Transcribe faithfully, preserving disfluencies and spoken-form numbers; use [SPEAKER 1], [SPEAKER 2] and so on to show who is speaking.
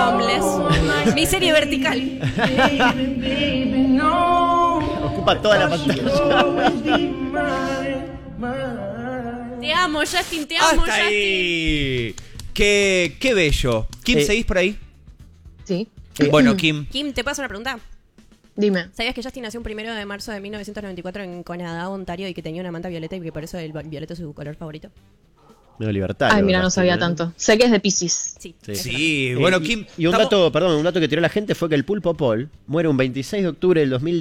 [SPEAKER 1] Homeless. Mi serie vertical.
[SPEAKER 2] Ocupa toda la pantalla.
[SPEAKER 1] Te amo, Justin, te amo,
[SPEAKER 3] Hasta
[SPEAKER 1] Justin.
[SPEAKER 3] ahí. Qué, qué bello. Kim,
[SPEAKER 2] Eh,
[SPEAKER 3] ¿seguís por ahí?
[SPEAKER 4] Sí.
[SPEAKER 3] Bueno, Kim.
[SPEAKER 1] Kim, ¿te paso una pregunta?
[SPEAKER 4] Dime.
[SPEAKER 1] ¿Sabías que Justin nació un primero de marzo de mil novecientos noventa y cuatro en Canadá, Ontario, y que tenía una manta violeta y que por eso el violeta es su color favorito?
[SPEAKER 2] Medio libertario.
[SPEAKER 4] Ay, mira, no
[SPEAKER 2] Justin,
[SPEAKER 4] sabía
[SPEAKER 2] ¿eh?
[SPEAKER 4] tanto. Sé que es de Piscis.
[SPEAKER 1] Sí.
[SPEAKER 2] Sí.
[SPEAKER 3] Sí,
[SPEAKER 2] Eh,
[SPEAKER 3] bueno,
[SPEAKER 2] y-
[SPEAKER 3] Kim.
[SPEAKER 2] Y un
[SPEAKER 3] estamos-
[SPEAKER 2] dato, perdón, un dato que tiró la gente fue que el pulpo Paul muere un veintiséis de octubre del dos mil